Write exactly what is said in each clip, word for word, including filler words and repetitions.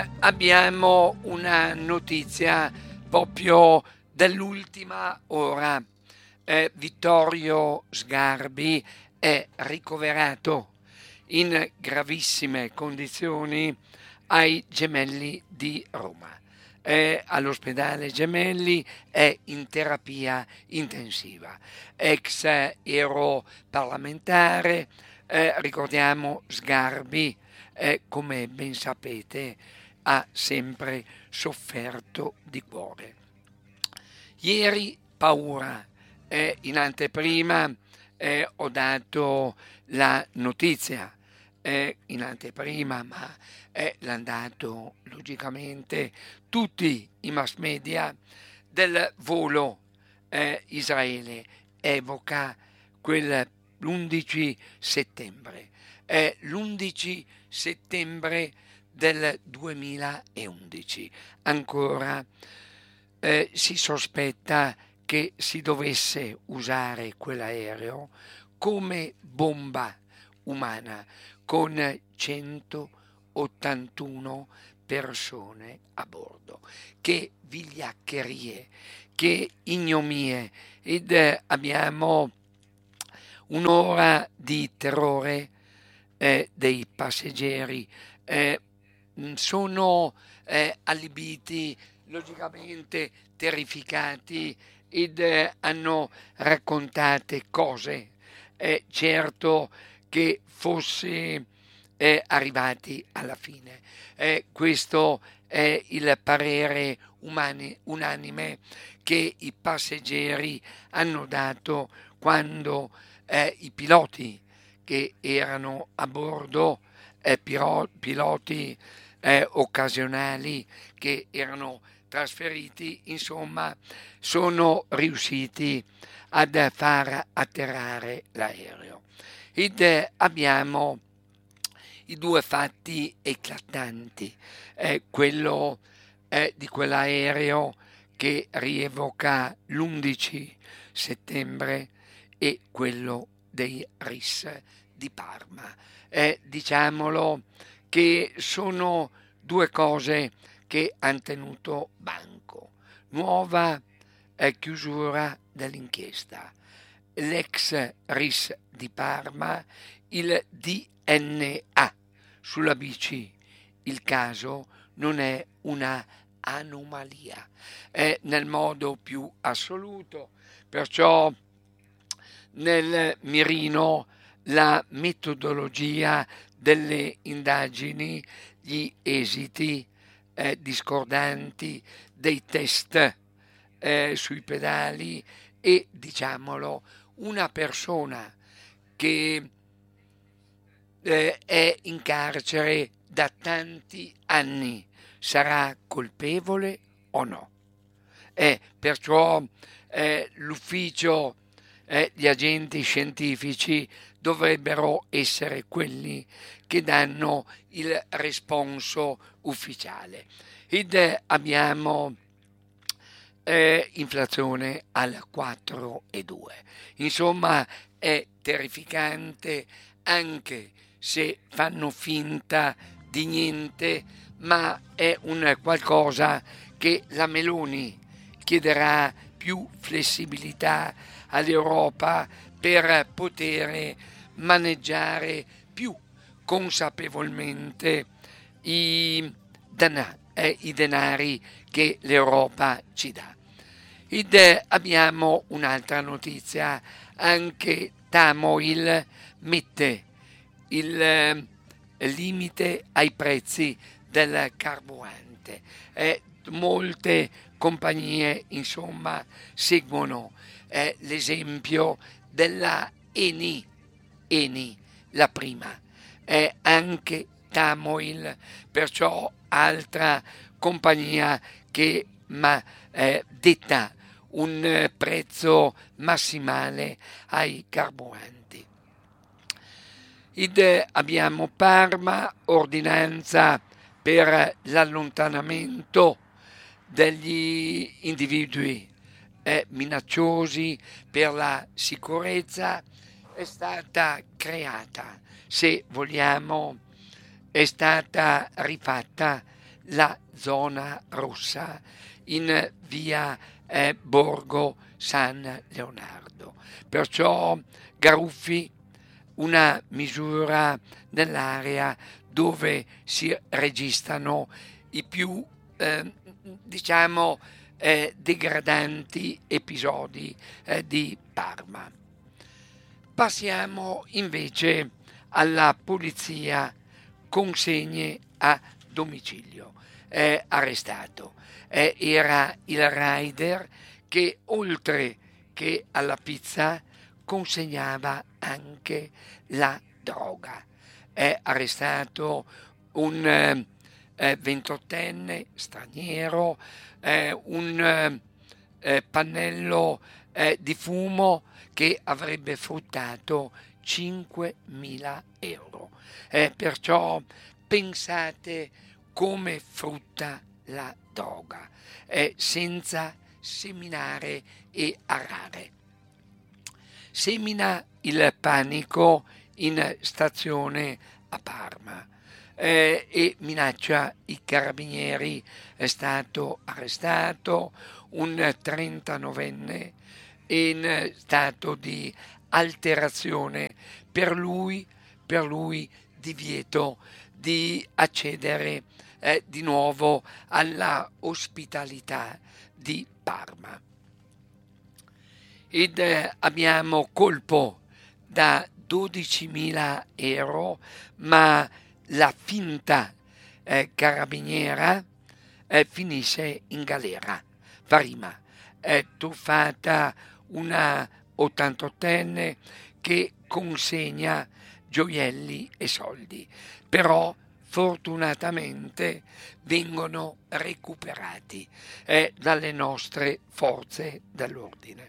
abbiamo una notizia proprio dell'ultima ora. Eh, Vittorio Sgarbi è ricoverato in gravissime condizioni ai Gemelli di Roma. È all'ospedale Gemelli, è in terapia intensiva. Ex europarlamentare, eh, ricordiamo Sgarbi, eh, come ben sapete, ha sempre sofferto di cuore. Ieri paura, eh, in anteprima eh, ho dato la notizia, eh, in anteprima, ma eh, l'hanno dato logicamente tutti i mass media, del volo eh, Israele evoca quel l'undici settembre. È l'undici settembre del duemilaundici. Ancora eh, si sospetta che si dovesse usare quell'aereo come bomba umana con centottantuno persone a bordo. Che vigliaccherie, che ignomie. Ed eh, abbiamo un'ora di terrore eh, dei passeggeri. Eh, sono eh, allibiti, logicamente terrificati, ed eh, hanno raccontate cose. È certo che fosse eh, arrivati alla fine. Eh, questo è il parere umani, unanime che i passeggeri hanno dato quando eh, i piloti che erano a bordo, eh, piro- piloti eh, occasionali che erano trasferiti, insomma, sono riusciti ad far atterrare l'aereo. Ed eh, abbiamo i due fatti eclatanti, eh, quello eh, di quell'aereo che rievoca l'undici settembre e quello dei R I S di Parma. Eh, diciamolo che sono due cose che hanno tenuto banco. Nuova eh, chiusura dell'inchiesta. L'ex R I S di Parma, il D N A sulla B C. Il caso non è una anomalia, è nel modo più assoluto, perciò nel mirino la metodologia delle indagini, gli esiti eh, discordanti dei test eh, sui pedali e, diciamolo, una persona che eh, è in carcere da tanti anni sarà colpevole o no? Eh, perciò eh, l'ufficio, eh, gli agenti scientifici dovrebbero essere quelli che danno il responso ufficiale. Ed eh, abbiamo eh, inflazione al quattro virgola due. Insomma, è terrificante, anche se fanno finta di niente, ma è un qualcosa che la Meloni chiederà più flessibilità all'Europa per poter maneggiare più consapevolmente i, dana- eh, i denari che l'Europa ci dà. Ed eh, abbiamo un'altra notizia, anche Tamoil mette il eh, limite ai prezzi del carburante. Eh, molte compagnie, insomma, seguono eh, l'esempio della Eni, Eni, la prima, eh, anche Tamoil, perciò altra compagnia che ma, eh, detta un eh, prezzo massimale ai carburanti. Ed eh, abbiamo Parma, ordinanza per l'allontanamento degli individui eh, minacciosi per la sicurezza. È stata creata, se vogliamo, è stata rifatta la zona rossa in via eh, Borgo San Leonardo. Perciò Garuffi, una misura nell'area dove si registrano i più eh, diciamo eh, degradanti episodi eh, di Parma. Passiamo invece alla polizia, consegne a domicilio. È arrestato. Eh, era il rider che oltre che alla pizza consegnava anche la droga. È arrestato un eh, ventottenne straniero, eh, un eh, pannello eh, di fumo che avrebbe fruttato cinquemila euro. Eh, perciò pensate come frutta la droga, eh, senza seminare e arare. Semina il panico in stazione a Parma eh, e minaccia i carabinieri. È stato arrestato un trentanovenne in stato di alterazione, per lui, per lui divieto di accedere eh, di nuovo alla ospitalità di Parma. Ed eh, abbiamo colpo da dodicimila euro, ma la finta eh, carabiniera eh, finisce in galera. Prima è truffata una ottantottenne che consegna gioielli e soldi, però fortunatamente vengono recuperati eh, dalle nostre forze dell'ordine.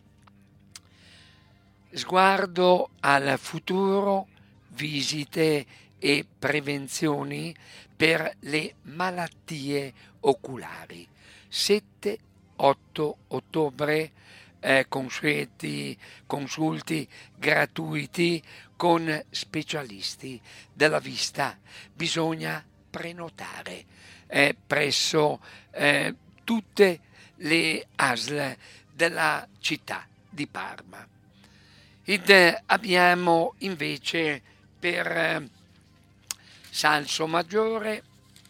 Sguardo al futuro, visite e prevenzioni per le malattie oculari. sette otto ottobre eh, consulti, consulti gratuiti con specialisti della vista. Bisogna prenotare eh, presso eh, tutte le A S L della città di Parma. Ed eh, abbiamo invece per eh, Salso Maggiore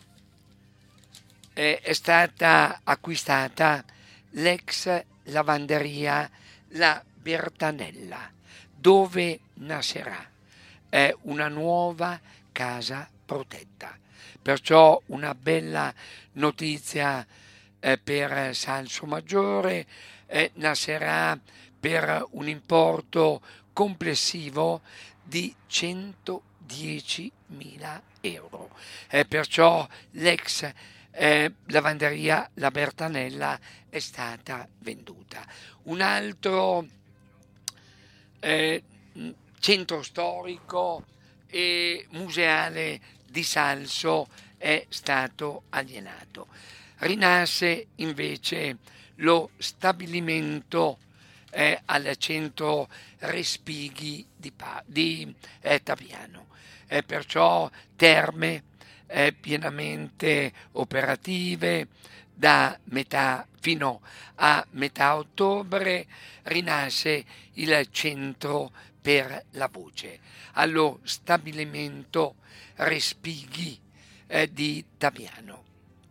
eh, è stata acquistata l'ex lavanderia La Bertanella, dove nascerà eh, una nuova casa protetta. Perciò una bella notizia eh, per Salso Maggiore, eh, nascerà per un importo complessivo di centodiecimila euro. Eh, perciò l'ex eh, lavanderia La Bertanella è stata venduta. Un altro eh, centro storico e museale di Salso è stato alienato. Rinasce invece lo stabilimento eh, al centro Respighi di, pa- di eh, Tapiano. Eh, perciò terme eh, pienamente operative da metà fino a metà ottobre. Rinasce il centro per la voce allo stabilimento Respighi eh, di Tapiano.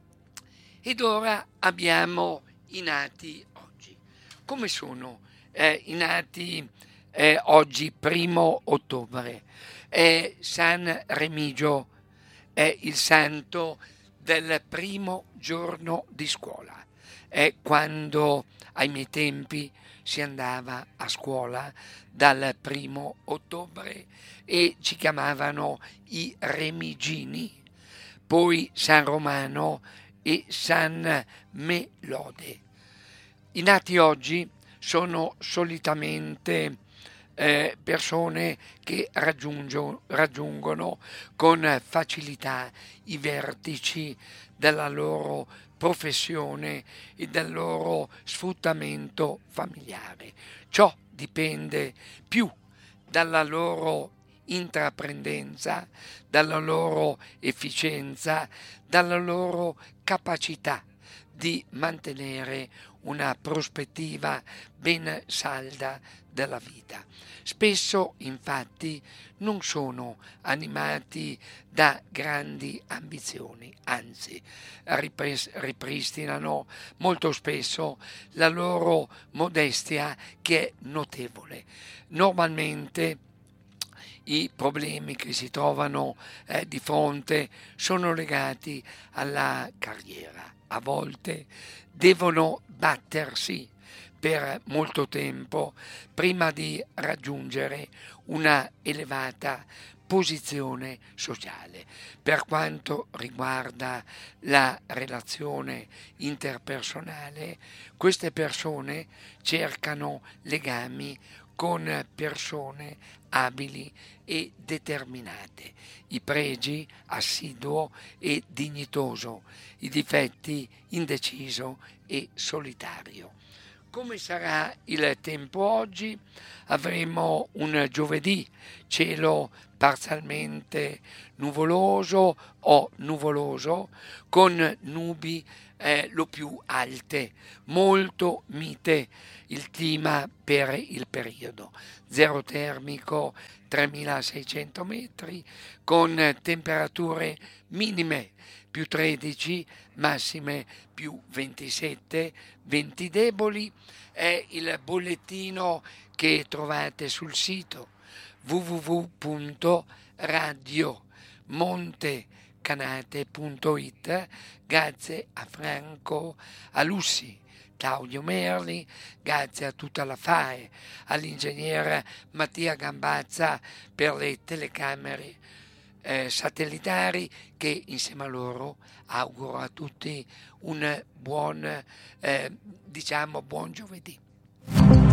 Ed ora abbiamo i nati oggi. Come sono eh, i nati eh, oggi, primo ottobre? È San Remigio, è il santo del primo giorno di scuola. È quando ai miei tempi si andava a scuola dal primo ottobre e ci chiamavano i remigini. Poi San Romano e San Melode. I nati oggi sono solitamente eh, persone che raggiungono, raggiungono con facilità i vertici della loro professione e del loro sfruttamento familiare. Ciò dipende più dalla loro intraprendenza, dalla loro efficienza, dalla loro capacità di mantenere una prospettiva ben salda della vita. Spesso, infatti, non sono animati da grandi ambizioni, anzi, ripres- ripristinano molto spesso la loro modestia, che è notevole. Normalmente i problemi che si trovano eh, di fronte sono legati alla carriera. A volte devono battersi per molto tempo prima di raggiungere una elevata posizione sociale. Per quanto riguarda la relazione interpersonale, queste persone cercano legami con persone abili e determinate, i pregi assiduo e dignitoso, i difetti indeciso e solitario. Come sarà il tempo oggi? Avremo un giovedì, cielo parzialmente nuvoloso o nuvoloso, con nubi eh, lo più alte, molto mite il clima per il periodo. Zero termico tremilaseicento metri, con temperature minime più tredici, massime più ventisette, venti deboli. È il bollettino che trovate sul sito w w w punto radio montecanate punto it. Grazie a Franco Alussi, Claudio Merli, grazie a tutta la F A E, all'ingegnere Mattia Gambazza per le telecamere eh, satellitari, che insieme a loro auguro a tutti un buon, eh, diciamo, buon giovedì.